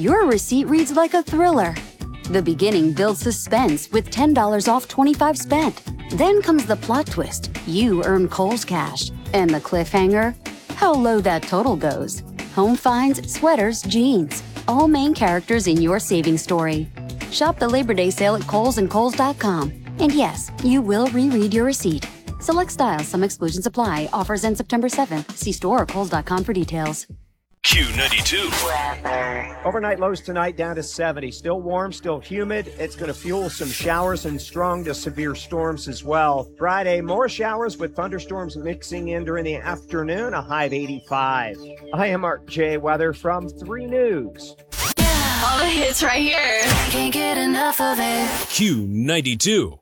your receipt reads like a thriller. The beginning builds suspense with $10 off 25 spent. Then comes the plot twist. You earn Kohl's Cash. And the cliffhanger? How low that total goes. Home finds, sweaters, jeans. All main characters in your savings story. Shop the Labor Day sale at Kohl's and Kohls.com. And yes, you will reread your receipt. Select styles, some exclusions apply. Offers end September 7th. See store or Kohls.com for details. Q92. Weather. Overnight lows tonight down to 70. Still warm, still humid. It's going to fuel some showers and strong to severe storms as well. Friday, more showers with thunderstorms mixing in during the afternoon, a high of 85. I am Mark J. Weather from 3 News. All the hits right here. Can't get enough of it. Q92.